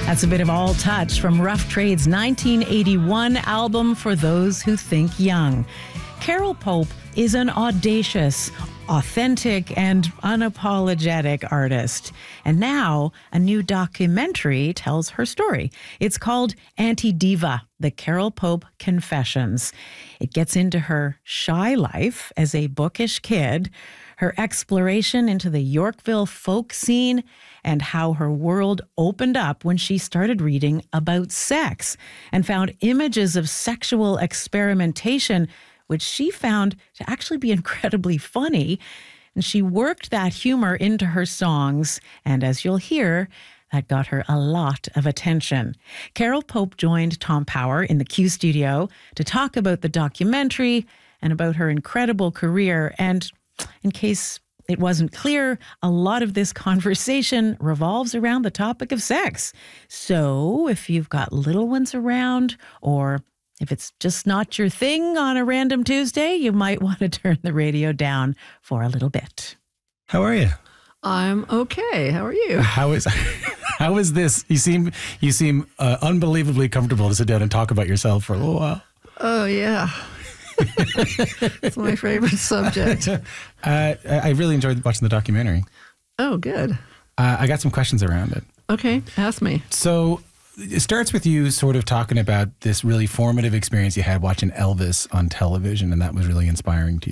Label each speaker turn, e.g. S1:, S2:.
S1: That's a bit of All Touch from Rough Trade's 1981 album For Those Who Think Young. Carol Pope is an audacious, authentic, and unapologetic artist. And now a new documentary tells her story. It's called Anti-Diva, The Carol Pope Confessions. It gets into her shy life as a bookish kid, her exploration into the Yorkville folk scene, and how her world opened up when she started reading about sex and found images of sexual experimentation, which she found to actually be incredibly funny. And she worked that humor into her songs, and as you'll hear, that got her a lot of attention. Carol Pope joined Tom Power in the Q studio to talk about the documentary and about her incredible career. And in case it wasn't clear, a lot of this conversation revolves around the topic of sex. So if you've got little ones around, or if it's just not your thing on a random Tuesday, you might want to turn the radio down for a little bit.
S2: How are you?
S3: I'm okay. How are you?
S2: How is this? You seem unbelievably comfortable to sit down and talk about yourself for a little while.
S3: Oh, yeah. It's my favorite subject.
S2: I really enjoyed watching the documentary.
S3: Oh, good.
S2: I got some questions around it.
S3: Okay, ask me.
S2: So it starts with you sort of talking about this really formative experience you had watching Elvis on television, and that was really inspiring to you.